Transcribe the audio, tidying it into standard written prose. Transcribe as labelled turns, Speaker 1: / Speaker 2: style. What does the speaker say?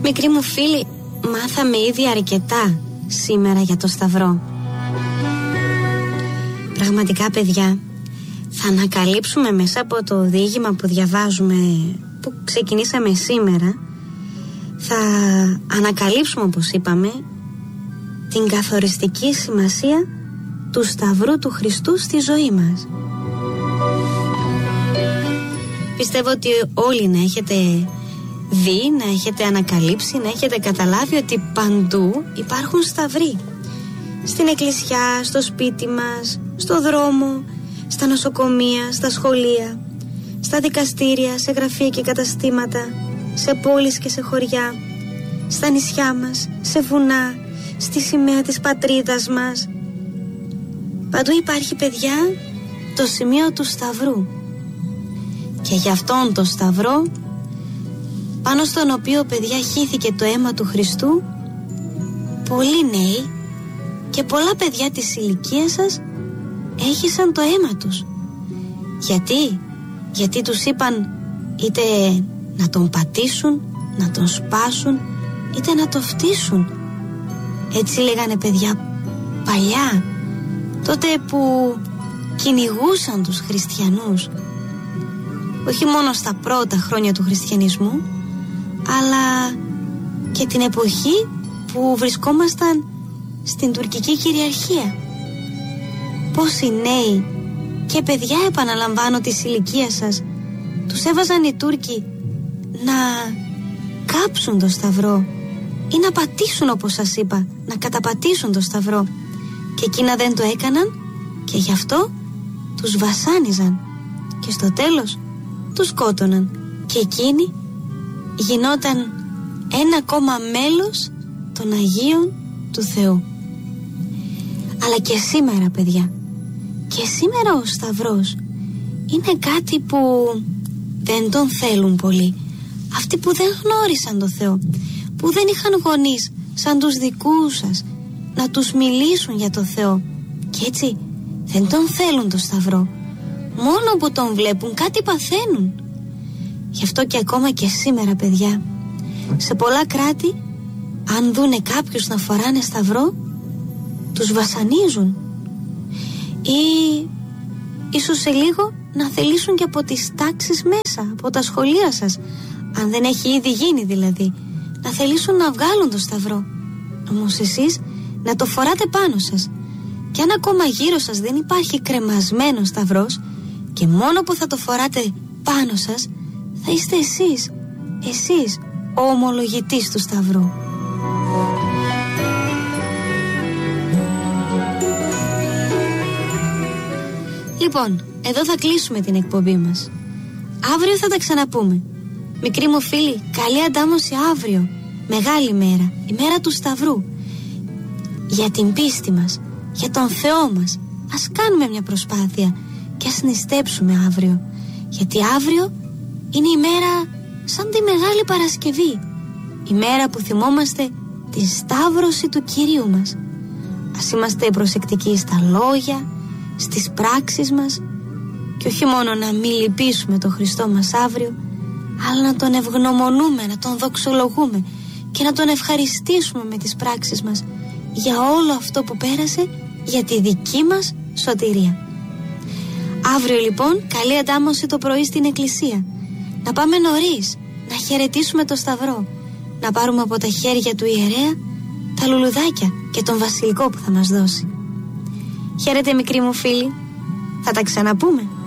Speaker 1: Μικροί μου φίλοι, μάθαμε ήδη αρκετά σήμερα για το Σταυρό. Πραγματικά, παιδιά, θα ανακαλύψουμε μέσα από το διήγημα που διαβάζουμε, που ξεκινήσαμε σήμερα, θα ανακαλύψουμε, όπως είπαμε, την καθοριστική σημασία του Σταυρού του Χριστού στη ζωή μας. Πιστεύω ότι όλοι να έχετε δει, να έχετε ανακαλύψει, να έχετε καταλάβει ότι παντού υπάρχουν σταυροί. Στην εκκλησιά, στο σπίτι μας, στο δρόμο, στα νοσοκομεία, στα σχολεία, στα δικαστήρια, σε γραφεία και καταστήματα, σε πόλεις και σε χωριά, στα νησιά μας, σε βουνά, στη σημαία της πατρίδας μας. Παντού υπάρχει, παιδιά, το σημείο του Σταυρού. Και γι' αυτόν το Σταυρό, πάνω στον οποίο, παιδιά, χύθηκε το αίμα του Χριστού, πολλοί νέοι και πολλά παιδιά της ηλικίας σας έχισαν το αίμα τους. Γιατί τους είπαν είτε να τον πατήσουν, να τον σπάσουν, είτε να το φτύσουν. Έτσι λέγανε, παιδιά, παλιά, τότε που κυνηγούσαν τους χριστιανούς, όχι μόνο στα πρώτα χρόνια του χριστιανισμού, αλλά και την εποχή που βρισκόμασταν στην τουρκική κυριαρχία. Πόσοι νέοι και παιδιά, επαναλαμβάνω, της ηλικίας σας, τους έβαζαν οι Τούρκοι να κάψουν το Σταυρό ή να πατήσουν, όπως σας είπα, να καταπατήσουν το Σταυρό, και εκείνα δεν το έκαναν και γι' αυτό τους βασάνιζαν και στο τέλος τους σκότωναν και εκείνοι γινόταν ένα ακόμα μέλος των Αγίων του Θεού. Αλλά και σήμερα, παιδιά, και σήμερα ο Σταυρός είναι κάτι που δεν τον θέλουν πολύ. Αυτοί που δεν γνώρισαν το Θεό, που δεν είχαν γονείς σαν τους δικούς σας να τους μιλήσουν για το Θεό, και έτσι δεν τον θέλουν το Σταυρό. Μόνο που τον βλέπουν κάτι παθαίνουν. Γι' αυτό και ακόμα και σήμερα, παιδιά, σε πολλά κράτη, αν δούνε κάποιους να φοράνε Σταυρό, τους βασανίζουν, ή ίσως σε λίγο να θελήσουν και από τις τάξεις μέσα, από τα σχολεία σας, αν δεν έχει ήδη γίνει δηλαδή, να θελήσουν να βγάλουν το Σταυρό. Όμως εσείς να το φοράτε πάνω σας, και αν ακόμα γύρω σας δεν υπάρχει κρεμασμένο Σταυρός, και μόνο που θα το φοράτε πάνω σας θα είστε εσείς ο ομολογητής του Σταυρού. Λοιπόν, εδώ θα κλείσουμε την εκπομπή μας. Αύριο θα τα ξαναπούμε. Μικροί μου φίλοι, καλή αντάμωση αύριο. Μεγάλη μέρα, η μέρα του Σταυρού. Για την πίστη μας, για τον Θεό μας, ας κάνουμε μια προσπάθεια και ας νηστέψουμε αύριο. Γιατί αύριο είναι η μέρα σαν τη Μεγάλη Παρασκευή, η μέρα που θυμόμαστε τη Σταύρωση του Κυρίου μας. Ας είμαστε προσεκτικοί στα λόγια, στις πράξεις μας, και όχι μόνο να μην λυπήσουμε τον Χριστό μας αύριο, αλλά να τον ευγνωμονούμε, να τον δοξολογούμε και να τον ευχαριστήσουμε με τις πράξεις μας για όλο αυτό που πέρασε για τη δική μας σωτηρία. Αύριο λοιπόν καλή αντάμωση το πρωί στην εκκλησία. Να πάμε νωρίς, να χαιρετήσουμε το Σταυρό, να πάρουμε από τα χέρια του ιερέα τα λουλουδάκια και τον βασιλικό που θα μας δώσει. Χαίρετε, μικροί μου φίλοι, θα τα ξαναπούμε.